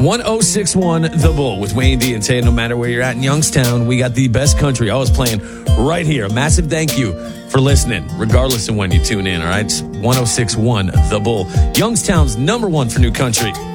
1061 The Bull with Wayne D and Tay. No matter where you're at in Youngstown, we got the best country always playing right here. A massive thank you for listening, regardless of when you tune in, all right? It's 1061 The Bull, Youngstown's number one for new country.